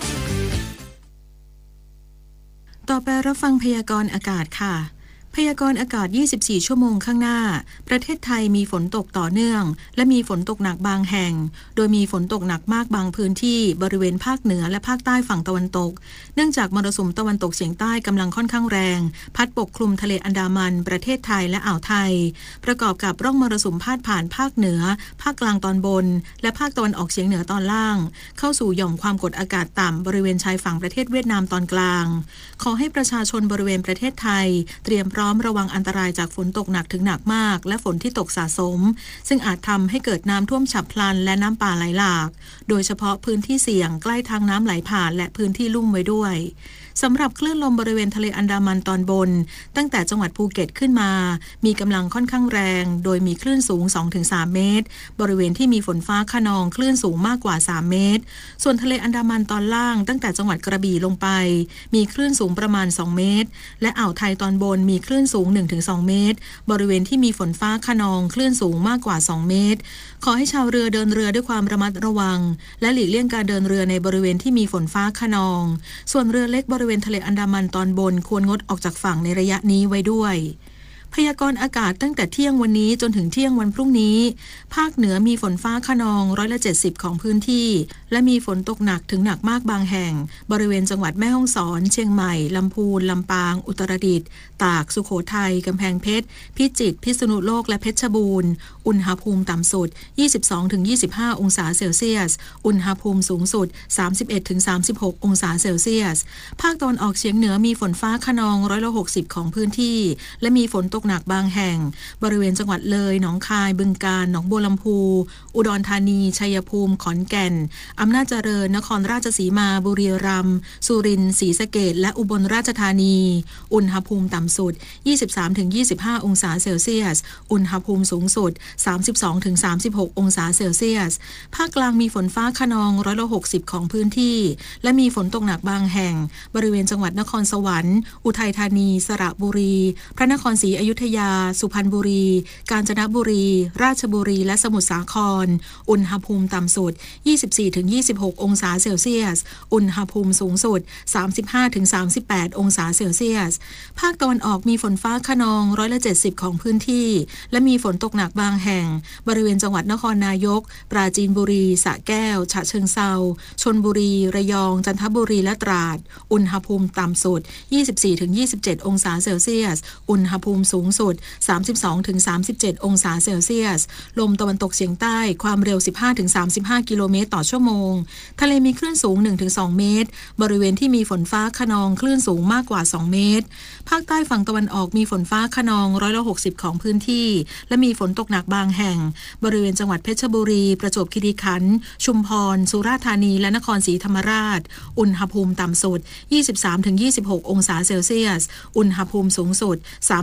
ต่อไปรับฟังพยากรณ์อากาศค่ะพยากรณ์อากาศยี่สิบสี่ชั่วโมงข้างหน้าประเทศไทยมีฝนตกต่อเนื่องและมีฝนตกหนักบางแห่งโดยมีฝนตกหนักมากบางพื้นที่บริเวณภาคเหนือและภาคใต้ฝั่งตะวันตกเนื่องจากมรสุมตะวันตกเฉียงใต้กำลังค่อนข้างแรงพัดปกคลุมทะเลอันดามันประเทศไทยและอ่าวไทยประกอบกับร่องมรสุมพาดผ่านภาคเหนือภาคกลางตอนบนและภาคตะวันออกเฉียงเหนือตอนล่างเข้าสู่หย่อมความกดอากาศต่ำบริเวณชายฝั่งประเทศเวียดนามตอนกลางขอให้ประชาชนบริเวณประเทศไทยเตรียมพร้อมระวังอันตรายจากฝนตกหนักถึงหนักมากและฝนที่ตกสะสมซึ่งอาจทำให้เกิดน้ำท่วมฉับพลันและน้ำป่าไหลหลากโดยเฉพาะพื้นที่เสี่ยงใกล้ทางน้ำไหลผ่านและพื้นที่ลุ่มไว้ด้วยสำหรับคลื่นลมบริเวณทะเลอันดามันตอนบนตั้งแต่จังหวัดภูเก็ตขึ้นมามีกำลังค่อนข้างแรงโดยมีคลื่นสูง สองถึงสาม เมตรบริเวณที่มีฝนฟ้าคะนองคลื่นสูงมากกว่าสามเมตรส่วนทะเลอันดามันตอนล่างตั้งแต่จังหวัดกระบี่ลงไปมีคลื่นสูงประมาณสองเมตรและอ่าวไทยตอนบนมีคลื่นสูง หนึ่งถึงสอง เมตรบริเวณที่มีฝนฟ้าคะนองคลื่นสูงมากกว่าสองเมตรขอให้ชาวเรือเดินเรือด้วยความระมัดระวังและหลีกเลี่ยงการเดินเรือในบริเวณที่มีฝนฟ้าคะนองส่วนเรือเล็กบริเวณทะเลอันดามันตอนบนควรงดออกจากฝั่งในระยะนี้ไว้ด้วยพยากรณ์อากาศตั้งแต่เที่ยงวันนี้จนถึงเที่ยงวันพรุ่งนี้ภาคเหนือมีฝนฟ้าคะนองร้อยละเจ็ดสิบของพื้นที่และมีฝนตกหนักถึงหนักมากบางแห่งบริเวณจังหวัดแม่ฮ่องสอนเชียงใหม่ลำพูนลำปางอุตรดิตถ์ตากสุโขทัยกำแพงเพชรพิจิตรพิษณุโลกและเพชรบูรณ์อุณหภูมิต่ำสุด ยี่สิบสองถึงยี่สิบห้า องศาเซลเซียสอุณหภูมิสูงสุด สามสิบเอ็ดถึงสามสิบหก องศาเซลเซียสภาคตะวันออกเฉียงเหนือมีฝนฟ้าคะนองร้อยละหกสิบของพื้นที่และมีฝนตกหนักบางแห่งบริเวณจังหวัดเลยหนองคายบึงกาฬหนองบัวลำพูอุดรธานีชัยภูมิขอนแก่นอำนาจเจริญนครราชสีมาบุรีรัมย์สุรินทร์ศรีสะเกษและอุบลราชธานีอุณหภูมิต่ำสุด ยี่สิบสามถึงยี่สิบห้า องศาเซลเซียสอุณหภูมิสูงสุด สามสิบสองถึงสามสิบหก องศาเซลเซียสภาคกลางมีฝนฟ้าคะนองร้อยละหกสิบของพื้นที่และมีฝนตกหนักบางแห่งบริเวณจังหวัดนครสวรรค์อุทัยธานีสระบุรีพระนครศรีอยุธยาสุพรรณบุรีกาญจนบุรีราชบุรีและสมุทรสาครอุณหภูมิต่ำสุด ยี่สิบสี่ถึงยี่สิบหก องศาเซลเซียสอุณหภูมิสูงสุด สามสิบห้าถึงสามสิบแปด องศาเซลเซียสภาคตะวันออกมีฝนฟ้าคะนองร้อยละเจ็ดสิบของพื้นที่และมีฝนตกหนักบางแห่งบริเวณจังหวัดนครนายกปราจีนบุรีสระแก้วฉะเชิงเทราชลบุรีระยองจันทบุรีและตราดอุณหภูมิต่ำสุด ยี่สิบสี่ถึงยี่สิบเจ็ด องศาเซลเซียสอุณหภูมิสูงสุด สามสิบสองถึงสามสิบเจ็ด องศาเซลเซียสลมตะวันตกเฉียงใต้ความเร็ว สิบห้าถึงสามสิบห้า กิโลเมตรต่อชั่วโมงทะเลมีคลื่นสูง หนึ่งถึงสอง เมตรบริเวณที่มีฝนฟ้าคะนองคลื่นสูงมากกว่าสองเมตรภาคใต้ฝั่งตะวันออกมีฝนฟ้าคะนองร้อยละหกสิบของพื้นที่และมีฝนตกหนักบางแห่งบริเวณจังหวัดเพชรบุรีประจวบคีรีขันธ์ชุมพรสุราษฎร์ธานีและนครศรีธรรมราชอุณหภูมิต่ำสุด ยี่สิบสามถึงยี่สิบหก องศาเซลเซียสอุณหภูมิสูงสุด สามสิบสาม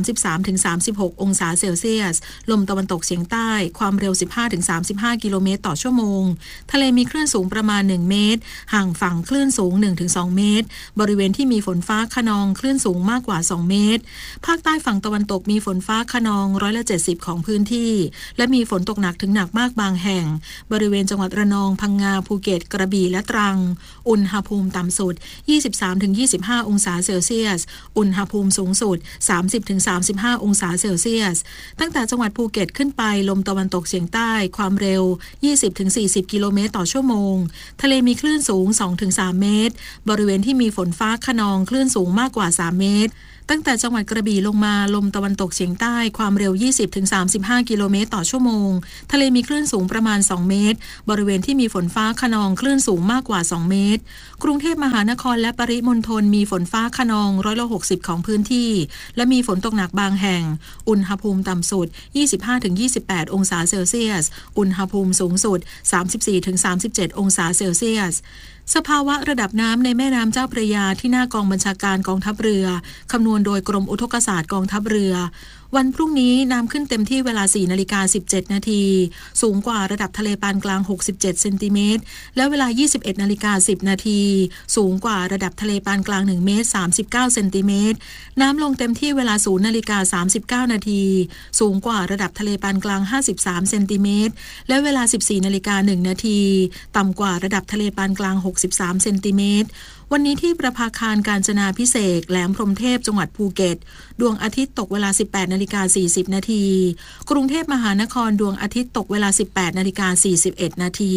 ถึงสามสิบหก องศาเซลเซียสลมตะวันตกเฉียงใต้ความเร็ว สิบห้าถึงสามสิบห้า กิโลเมตรต่อชั่วโมงทะเลมีคลื่นสูงประมาณหนึ่งเมตรห่างฝั่งคลื่นสูง หนึ่งถึงสอง เมตรบริเวณที่มีฝนฟ้าคะนองคลื่นสูงมากกว่าสองเมตรภาคใต้ฝั่งตะวันตกมีฝนฟ้าคะนองร้อยละเจ็ดสิบของพื้นที่และมีฝนตกหนักถึงหนักมากบางแห่งบริเวณจังหวัดระนองพังงาภูเก็ตกระบี่และตรังอุณหภูมิต่ำสุด ยี่สิบสามถึงยี่สิบห้า องศาเซลเซียสอุณหภูมิสูงสุด สามสิบถึงสามสิบห้า องศาเซลเซียสตั้งแต่จังหวัดภูเก็ตขึ้นไปลมตะวันตกเฉียงใต้ความเร็ว ยี่สิบถึงสี่สิบ กิโลเมตรต่อชั่วโมงทะเลมีคลื่นสูง สองถึงสาม เมตรบริเวณที่มีฝนฟ้าคะนองคลื่นสูงมากกว่าสามเมตรตั้งแต่จังหวัดกระบี่ลงมาลมตะวันตกเฉียงใต้ความเร็ว ยี่สิบถึงสามสิบห้า กิโลเมตรต่อชั่วโมงทะเลมีคลื่นสูงประมาณสองเมตรบริเวณที่มีฝนฟ้าคะนองคลื่นสูงมากกว่าสองเมตรกรุงเทพมหานครและปริมณฑลมีฝนฟ้าคะนองร้อยละหกสิบของพื้นที่และมีฝนตกหนักบางแห่งอุณหภูมิต่ำสุด ยี่สิบห้าถึงยี่สิบแปด องศาเซลเซียสอุณหภูมิสูงสุด สามสิบสี่ถึงสามสิบเจ็ด องศาเซลเซียสสภาวะระดับน้ำในแม่น้ำเจ้าพระยาที่หน้ากองบัญชาการกองทัพเรือคำนวณโดยกรมอุทกศาสตร์กองทัพเรือวันพรุ่งนี้น้ำขึ้นเต็มที่เวลา สี่นาฬิกาสิบเจ็ดนาทีสูงกว่าระดับทะเลปานกลางหกสิบเจ็ดเซนติเมตรและเวลา ยี่สิบเอ็ดนาฬิกาสิบนาทีสูงกว่าระดับทะเลปานกลางหนึ่งเมตรสามสิบเก้าเซนติเมตรน้ำลงเต็มที่เวลา ศูนย์นาฬิกาสามสิบเก้านาทีสูงกว่าระดับทะเลปานกลางห้าสิบสามเซนติเมตรและเวลา สิบสี่นาฬิกาหนึ่งนาทีต่ำกว่าระดับทะเลปานกลางหกสิบสามเซนติเมตรวันนี้ที่ประภาคารกาญจนาภิเษกแหลมพรหมเทพจังหวัดภูเก็ตดวงอาทิตย์ตกเวลา สิบแปดนาฬิกาสี่สิบนาทีกรุงเทพมหานครดวงอาทิตย์ตกเวลา สิบแปดนาฬิกาสี่สิบเอ็ดนาที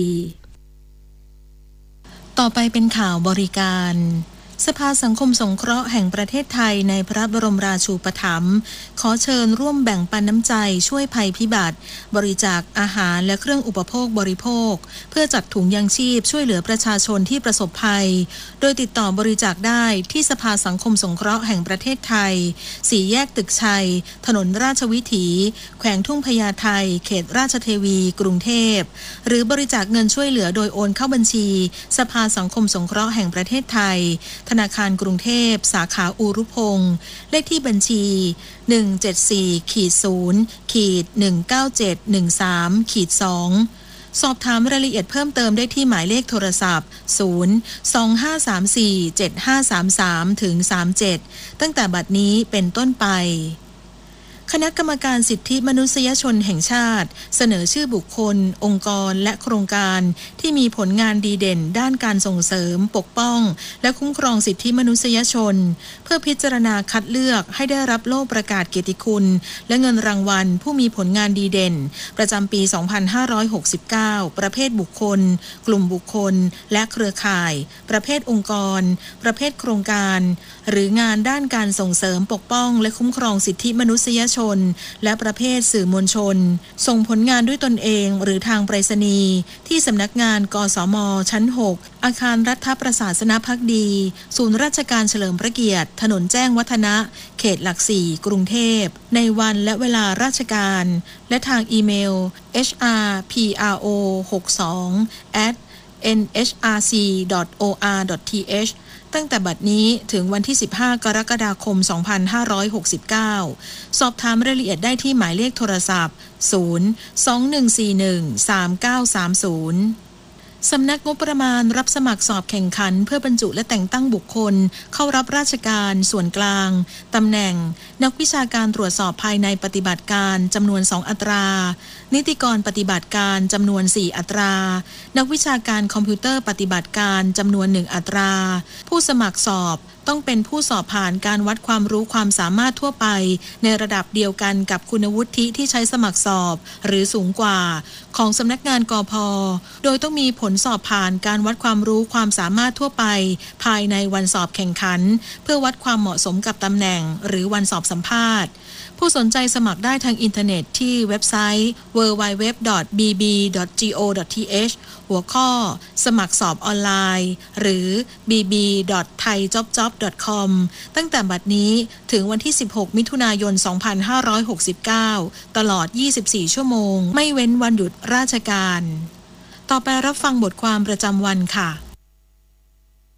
ต่อไปเป็นข่าวบริการสภาสังคมสงเคราะห์แห่งประเทศไทยในพระบรมราชูปถัมภ์ขอเชิญร่วมแบ่งปันน้ำใจช่วยภัยพิบัติบริจาคอาหารและเครื่องอุปโภคบริโภคเพื่อจัดถุงยังชีพช่วยเหลือประชาชนที่ประสบภัยโดยติดต่อบริจาคได้ที่สภาสังคมสงเคราะห์แห่งประเทศไทยสี่แยกตึกชัยถนนราชวิถีแขวงทุ่งพญาไทเขตราชเทวีกรุงเทพหรือบริจาคเงินช่วยเหลือโดยโอนเข้าบัญชีสภาสังคมสงเคราะห์แห่งประเทศไทยธนาคารกรุงเทพสาขาอูรุพงษ์เลขที่บัญชี หนึ่ง เจ็ด สี่ ศูนย์ หนึ่ง เก้า เจ็ด หนึ่ง สาม สอง สอบถามรายละเอียดเพิ่มเติมได้ที่หมายเลขโทรศัพท์ ศูนย์ สอง ห้า สาม สี่ เจ็ด ห้า สาม สาม ถึง สามเจ็ด ตั้งแต่บัดนี้เป็นต้นไปคณะกรรมการสิทธิมนุษยชนแห่งชาติเสนอชื่อบุคคลองค์กรและโครงการที่มีผลงานดีเด่นด้านการส่งเสริมปกป้องและคุ้มครองสิทธิมนุษยชนเพื่อพิจารณาคัดเลือกให้ได้รับโล่ประกาศเกียรติคุณและเงินรางวัลผู้มีผลงานดีเด่นประจำปี สองพันห้าร้อยหกสิบเก้า ประเภทบุคคลกลุ่มบุคคลและเครือข่ายประเภทองค์กรประเภทโครงการหรืองานด้านการส่งเสริมปกป้องและคุ้มครองสิทธิมนุษยชนและประเภทสื่อมวลชนส่งผลงานด้วยตนเองหรือทางไปรษณีย์ที่สำนักงานกสมชั้นหกอาคารรัฐประศาสนภักดีศูนย์ราชการเฉลิมพระเกียรติถนนแจ้งวัฒนะเขตหลักสี่กรุงเทพในวันและเวลาราชการและทางอีเมล เอช อาร์ พี อาร์ โอ หกสอง แอท เอ็น เอช อาร์ ซี ดอท โอ อาร์ ดอท ที เอช ตั้งแต่บัดนี้ถึงวันที่สิบห้ากรกฎาคมสองพันห้าร้อยหกสิบเก้าสอบถามรายละเอียดได้ที่หมายเลขโทรศัพท์ศูนย์ สอง หนึ่ง สี่ หนึ่ง สาม เก้า สาม ศูนย์สำนักงบประมาณรับสมัครสอบแข่งขันเพื่อบรรจุและแต่งตั้งบุคคลเข้ารับราชการส่วนกลางตำแหน่งนักวิชาการตรวจสอบภายในปฏิบัติการจำนวนสองอัตรานิติกรปฏิบัติการจำนวนสี่อัตรานักวิชาการคอมพิวเตอร์ปฏิบัติการจำนวนหนึ่งอัตราผู้สมัครสอบต้องเป็นผู้สอบผ่านการวัดความรู้ความสามารถทั่วไปในระดับเดียวกันกับคุณวุฒิที่ใช้สมัครสอบหรือสูงกว่าของสำนักงานกพ.โดยต้องมีผลสอบผ่านการวัดความรู้ความสามารถทั่วไปภายในวันสอบแข่งขันเพื่อวัดความเหมาะสมกับตำแหน่งหรือวันสอบสัมภาษณ์ผู้สนใจสมัครได้ทางอินเทอร์เน็ตที่เว็บไซต์ ดับเบิลยู ดับเบิลยู ดับเบิลยู ดอท บี บี ดอท จี โอ ดอท ที เอช หัวข้อสมัครสอบออนไลน์หรือ บี บี ดอท ไทยจ็อบจ็อบ ดอท คอม ตั้งแต่บัดนี้ถึงวันที่สิบหกมิถุนายนสองพันห้าร้อยหกสิบเก้าตลอดยี่สิบสี่ชั่วโมงไม่เว้นวันหยุดราชการต่อไปรับฟังบทความประจำวันค่ะ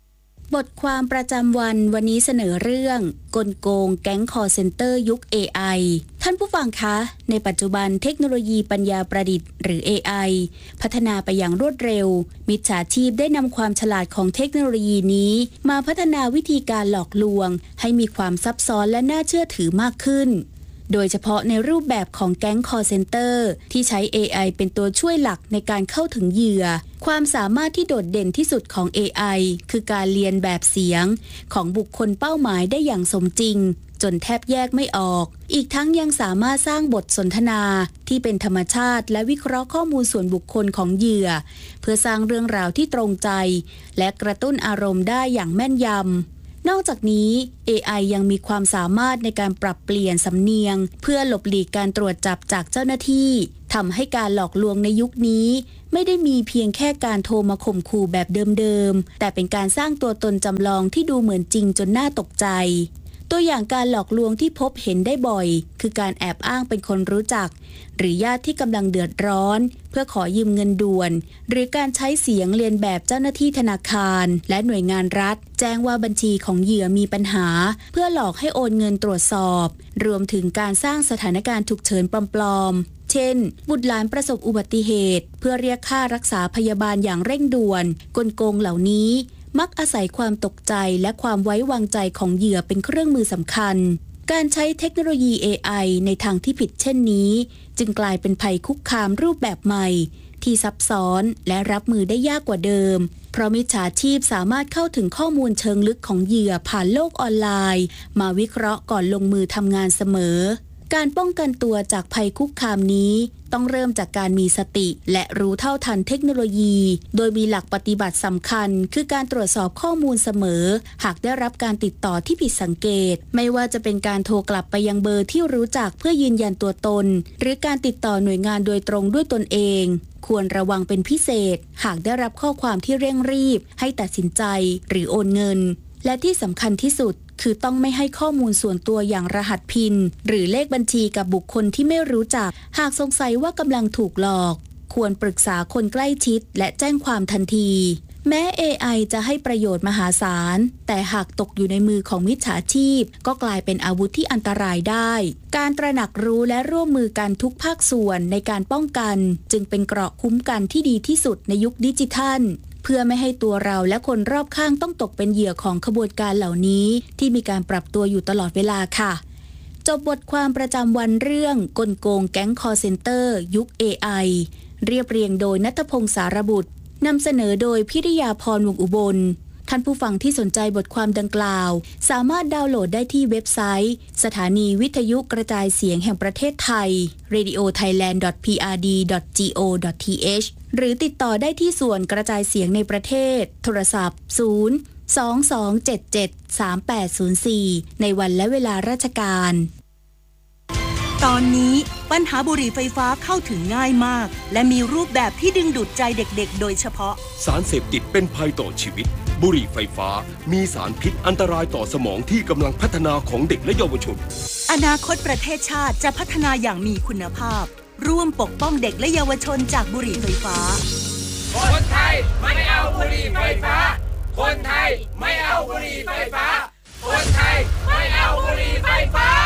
บทความประจำวันวันนี้เสนอเรื่องกลโกงแก๊งคอลเซ็นเตอร์ยุค เอ ไอ ท่านผู้ฟังคะในปัจจุบันเทคโนโลยีปัญญาประดิษฐ์หรือ เอ ไอ พัฒนาไปอย่างรวดเร็วมิจฉาชีพได้นำความฉลาดของเทคโนโลยีนี้มาพัฒนาวิธีการหลอกลวงให้มีความซับซ้อนและน่าเชื่อถือมากขึ้นโดยเฉพาะในรูปแบบของแก๊งคอลเซ็นเตอร์ที่ใช้ เอ ไอ เป็นตัวช่วยหลักในการเข้าถึงเหยื่อความสามารถที่โดดเด่นที่สุดของ เอ ไอ คือการเรียนแบบเสียงของบุคคลเป้าหมายได้อย่างสมจริงจนแทบแยกไม่ออกอีกทั้งยังสามารถสร้างบทสนทนาที่เป็นธรรมชาติและวิเคราะห์ข้อมูลส่วนบุคคลของเหยื่อเพื่อสร้างเรื่องราวที่ตรงใจและกระตุ้นอารมณ์ได้อย่างแม่นยำนอกจากนี้ เอ ไอ ยังมีความสามารถในการปรับเปลี่ยนสำเนียงเพื่อหลบหลีกการตรวจจับจากเจ้าหน้าที่ทำให้การหลอกลวงในยุคนี้ไม่ได้มีเพียงแค่การโทรมาข่มขู่แบบเดิมๆแต่เป็นการสร้างตัวตนจำลองที่ดูเหมือนจริงจนน่าตกใจตัวอย่างการหลอกลวงที่พบเห็นได้บ่อยคือการแอบอ้างเป็นคนรู้จักหรือญาติที่กำลังเดือดร้อนเพื่อขอยืมเงินด่วนหรือการใช้เสียงเลียนแบบเจ้าหน้าที่ธนาคารและหน่วยงานรัฐแจ้งว่าบัญชีของเหยื่อมีปัญหาเพื่อหลอกให้โอนเงินตรวจสอบรวมถึงการสร้างสถานการณ์ฉุกเฉินปลอมๆเช่นบุตรหลานประสบอุบัติเหตุเพื่อเรียกค่ารักษาพยาบาลอย่างเร่งด่วนกลโกงเหล่านี้มักอาศัยความตกใจและความไว้วางใจของเหยื่อเป็นเครื่องมือสำคัญการใช้เทคโนโลยี เอ ไอ ในทางที่ผิดเช่นนี้จึงกลายเป็นภัยคุกคามรูปแบบใหม่ที่ซับซ้อนและรับมือได้ยากกว่าเดิมเพราะมิจฉาชีพสามารถเข้าถึงข้อมูลเชิงลึกของเหยื่อผ่านโลกออนไลน์มาวิเคราะห์ก่อนลงมือทำงานเสมอการป้องกันตัวจากภัยคุกคามนี้ต้องเริ่มจากการมีสติและรู้เท่าทันเทคโนโลยีโดยมีหลักปฏิบัติสำคัญคือการตรวจสอบข้อมูลเสมอหากได้รับการติดต่อที่ผิดสังเกตไม่ว่าจะเป็นการโทรกลับไปยังเบอร์ที่รู้จักเพื่อยืนยันตัวตนหรือการติดต่อหน่วยงานโดยตรงด้วยตนเองควรระวังเป็นพิเศษหากได้รับข้อความที่เร่งรีบให้ตัดสินใจหรือโอนเงินและที่สำคัญที่สุดคือต้องไม่ให้ข้อมูลส่วนตัวอย่างรหัสพินหรือเลขบัญชีกับบุคคลที่ไม่รู้จักหากสงสัยว่ากำลังถูกหลอกควรปรึกษาคนใกล้ชิดและแจ้งความทันทีแม้ เอ ไอ จะให้ประโยชน์มหาศาลแต่หากตกอยู่ในมือของมิจฉาชีพก็กลายเป็นอาวุธที่อันตรายได้การตระหนักรู้และร่วมมือกันทุกภาคส่วนในการป้องกันจึงเป็นเกราะคุ้มกันที่ดีที่สุดในยุคดิจิทัลเพื่อไม่ให้ตัวเราและคนรอบข้างต้องตกเป็นเหยื่อของขบวนการเหล่านี้ที่มีการปรับตัวอยู่ตลอดเวลาค่ะจบบทความประจำวันเรื่องกลโกงแก๊งคอลเซ็นเตอร์ยุค เอ ไอ เรียบเรียงโดยณัฐพงษ์สารบุตรนำเสนอโดยพิริยาพรวงอุบลท่านผู้ฟังที่สนใจบทความดังกล่าวสามารถดาวน์โหลดได้ที่เว็บไซต์สถานีวิทยุกระจายเสียงแห่งประเทศไทย เรดิโอไทยแลนด์ ดอท พี อาร์ ดี ดอท จี โอ ดอท ที เอช หรือติดต่อได้ที่ส่วนกระจายเสียงในประเทศโทรศัพท์ ศูนย์ สอง สอง เจ็ด เจ็ด สาม แปด ศูนย์ สี่ ในวันและเวลาราชการตอนนี้ปัญหาบุหรี่ไฟฟ้าเข้าถึงง่ายมากและมีรูปแบบที่ดึงดูดใจเด็กๆโดยเฉพาะสารเสพติดเป็นภัยต่อชีวิตบุหรี่ไฟฟ้ามีสารพิษอันตรายต่อสมองที่กำลังพัฒนาของเด็กและเยาวชนอนาคตประเทศชาติจะพัฒนาอย่างมีคุณภาพร่วมปกป้องเด็กและเยาวชนจากบุหรี่ไฟฟ้าคนไทยไม่เอาบุหรี่ไฟฟ้าคนไทยไม่เอาบุหรี่ไฟฟ้าคนไทยไม่เอาบุหรี่ไฟฟ้า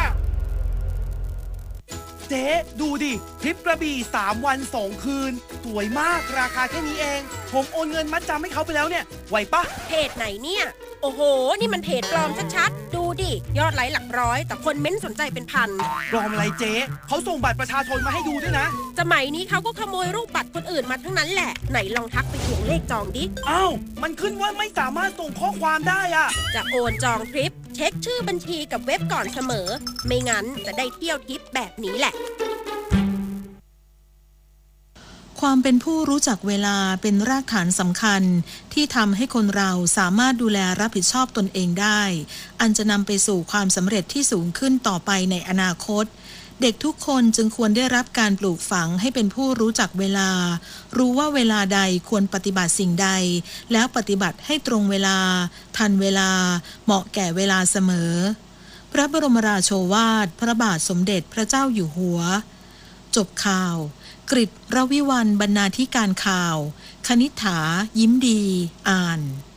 เจ๊ดูดิทริปกระบี่สามวันสองคืนสวยมากราคาแค่นี้เองผมโอนเงินมัดจำให้เขาไปแล้วเนี่ยไหวปะเพจไหนเนี่ยโอ้โหนี่มันเพจปลอมชัดๆดูดิยอดไลค์หลักร้อยแต่คนเม้นสนใจเป็นพันปลอมอะไรเจ๊เขาส่งบัตรประชาชนมาให้ดูด้วยนะสมัยนี้เขาก็ขโมยรูปบัตรคนอื่นมาทั้งนั้นแหละไหนลองทักไปทวงเลขจองดิอ้าวมันขึ้นว่าไม่สามารถส่งข้อความได้อะจะโอนจองทริปเช็คชื่อบัญชีกับเว็บก่อนเสมอไม่งั้นจะได้เที่ยวทิปแบบนี้แหละความเป็นผู้รู้จักเวลาเป็นรากฐานสำคัญที่ทำให้คนเราสามารถดูแลรับผิดชอบตนเองได้อันจะนำไปสู่ความสำเร็จที่สูงขึ้นต่อไปในอนาคตเด็กทุกคนจึงควรได้รับการปลูกฝังให้เป็นผู้รู้จักเวลารู้ว่าเวลาใดควรปฏิบัติสิ่งใดแล้วปฏิบัติให้ตรงเวลาทันเวลาเหมาะแก่เวลาเสมอพระบรมราโชวาทพระบาทสมเด็จพระเจ้าอยู่หัวจบข่าวกฤษ รวิวรรณ บรรณาธิการข่าวคณิษฐายิ้มดีอ่าน